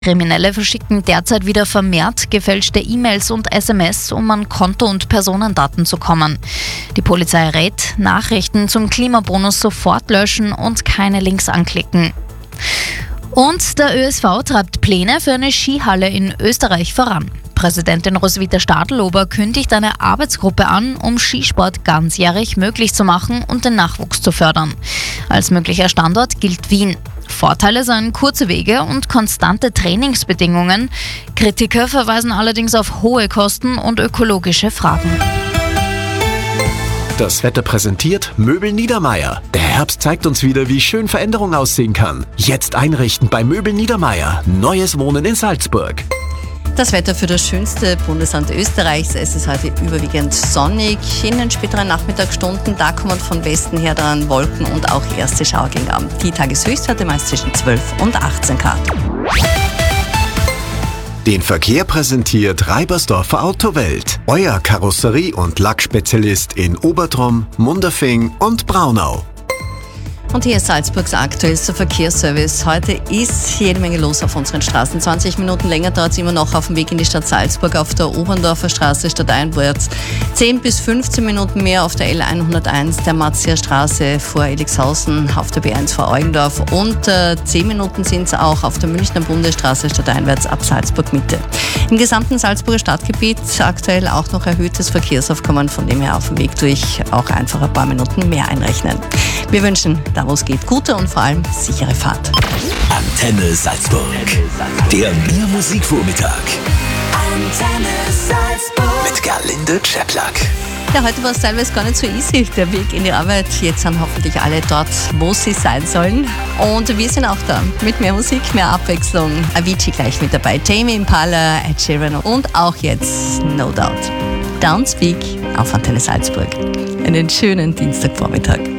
Kriminelle verschicken derzeit wieder vermehrt gefälschte E-Mails und SMS, um an Konto- und Personendaten zu kommen. Die Polizei rät, Nachrichten zum Klimabonus sofort löschen und keine Links anklicken. Und der ÖSV treibt Pläne für eine Skihalle in Österreich voran. Präsidentin Roswitha Stadlober kündigt eine Arbeitsgruppe an, um Skisport ganzjährig möglich zu machen und den Nachwuchs zu fördern. Als möglicher Standort gilt Wien. Vorteile seien kurze Wege und konstante Trainingsbedingungen. Kritiker verweisen allerdings auf hohe Kosten und ökologische Fragen. Das Wetter präsentiert Möbel Niedermaier. Der Herbst zeigt uns wieder, wie schön Veränderung aussehen kann. Jetzt einrichten bei Möbel Niedermaier. Neues Wohnen in Salzburg. Das Wetter für das schönste Bundesland Österreichs. Es ist heute überwiegend sonnig. In den späteren Nachmittagsstunden, da kommen von Westen her dann Wolken und auch erste Schauergänge an. Die Tageshöchstwerte meist zwischen 12 und 18 Grad. Den Verkehr präsentiert Reibersdorfer Autowelt. Euer Karosserie- und Lackspezialist in Obertrum, Munderfing und Braunau. Und hier ist Salzburgs aktuellster Verkehrsservice. Heute ist jede Menge los auf unseren Straßen. 20 Minuten länger dauert es immer noch auf dem Weg in die Stadt Salzburg auf der Oberndorfer Straße stadteinwärts. 10 bis 15 Minuten mehr auf der L101 der Matzia-Straße vor Elixhausen, auf der B1 vor Eugendorf. Und 10 Minuten sind es auch auf der Münchner Bundesstraße stadteinwärts ab Salzburg Mitte. Im gesamten Salzburger Stadtgebiet aktuell auch noch erhöhtes Verkehrsaufkommen, von dem her auf dem Weg durch auch einfach ein paar Minuten mehr einrechnen. Wir wünschen, da wo es geht, gute und vor allem sichere Fahrt. Antenne Salzburg. Der Biermusikvormittag. Antenne Salzburg. Mit Gerlinde Czeplak. Ja, heute war es teilweise gar nicht so easy, der Weg in die Arbeit. Jetzt sind hoffentlich alle dort, wo sie sein sollen. Und wir sind auch da mit mehr Musik, mehr Abwechslung. Avicii gleich mit dabei, Tame Impala, Ed Sheeran und auch jetzt No Doubt. Don't Speak auf Antenne Salzburg. Einen schönen Dienstagvormittag.